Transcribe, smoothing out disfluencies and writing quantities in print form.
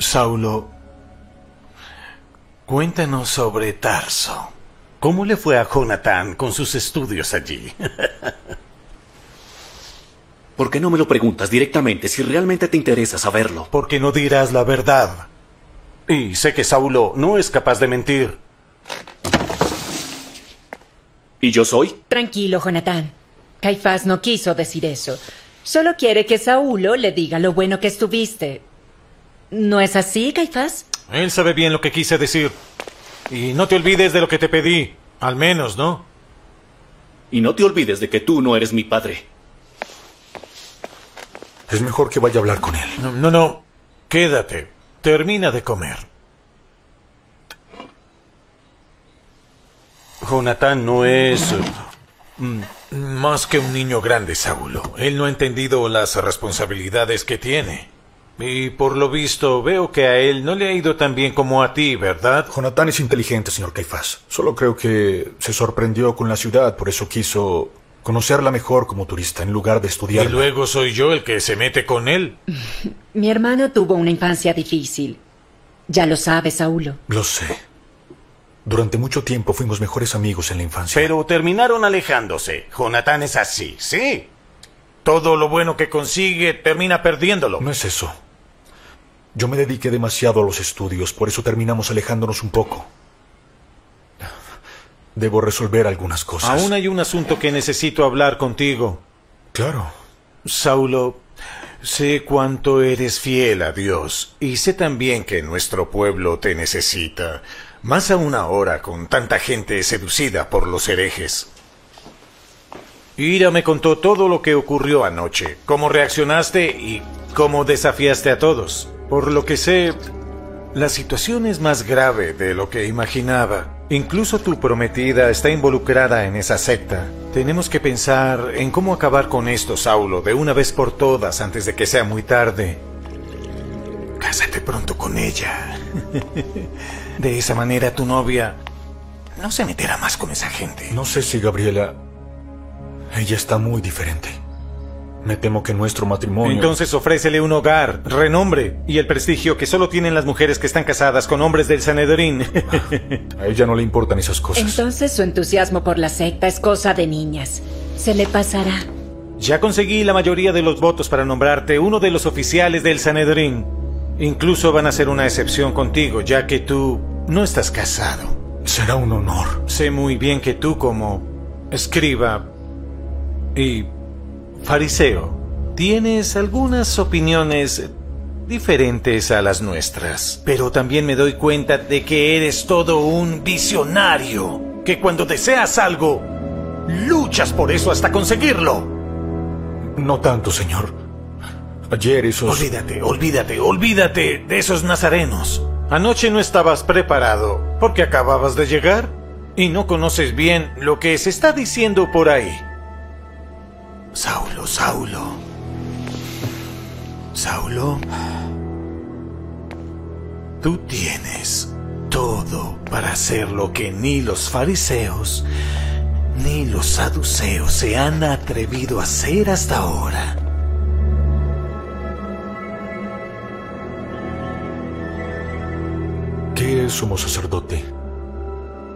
Saulo, cuéntanos sobre Tarso. ¿Cómo le fue a Jonatán con sus estudios allí? ¿Por qué no me lo preguntas directamente si realmente te interesa saberlo? Porque no dirás la verdad. Y sé que Saulo no es capaz de mentir. ¿Y yo soy? Tranquilo, Jonatán. Caifás no quiso decir eso. Solo quiere que Saulo le diga lo bueno que estuviste. ¿No es así, Caifás? Él sabe bien lo que quise decir. Y no te olvides de lo que te pedí. Al menos, ¿no? Y no te olvides de que tú no eres mi padre. Es mejor que vaya a hablar con él. No. Quédate. Termina de comer. Jonatán no es más que un niño grande, Saulo. Él no ha entendido las responsabilidades que tiene. Y por lo visto veo que a él no le ha ido tan bien como a ti, ¿verdad? Jonatán es inteligente, señor Caifás. Solo creo que se sorprendió con la ciudad, por eso quiso conocerla mejor como turista en lugar de estudiar. Y luego soy yo el que se mete con él. Mi hermano tuvo una infancia difícil. Ya lo sabes, Saulo. Lo sé. Durante mucho tiempo fuimos mejores amigos en la infancia. Pero terminaron alejándose. Jonatán es así, sí. Todo lo bueno que consigue termina perdiéndolo. No es eso. Yo me dediqué demasiado a los estudios, por eso terminamos alejándonos un poco. Debo resolver algunas cosas. Aún hay un asunto que necesito hablar contigo. Claro. Saulo, sé cuánto eres fiel a Dios y sé también que nuestro pueblo te necesita, más aún ahora con tanta gente seducida por los herejes. Ira me contó todo lo que ocurrió anoche, cómo reaccionaste y cómo desafiaste a todos. Por lo que sé, la situación es más grave de lo que imaginaba. Incluso tu prometida está involucrada en esa secta. Tenemos que pensar en cómo acabar con esto, Saulo, de una vez por todas, antes de que sea muy tarde. Cásate pronto con ella. De esa manera tu novia no se meterá más con esa gente. No sé si Gabriela... Ella está muy diferente. Me temo que nuestro matrimonio... Entonces ofrécele un hogar, renombre y el prestigio que solo tienen las mujeres que están casadas con hombres del Sanedrín. A ella no le importan esas cosas. Entonces su entusiasmo por la secta es cosa de niñas. Se le pasará. Ya conseguí la mayoría de los votos para nombrarte uno de los oficiales del Sanedrín. Incluso van a hacer una excepción contigo, ya que tú no estás casado. Será un honor. Sé muy bien que tú, como escriba y fariseo, tienes algunas opiniones diferentes a las nuestras. Pero también me doy cuenta de que eres todo un visionario, que cuando deseas algo, luchas por eso hasta conseguirlo. No tanto, señor. Ayer esos... Olvídate de esos nazarenos. Anoche no estabas preparado porque acababas de llegar y no conoces bien lo que se está diciendo por ahí. Saulo. Tú tienes todo para hacer lo que ni los fariseos ni los saduceos se han atrevido a hacer hasta ahora. ¿Qué es sumo sacerdote?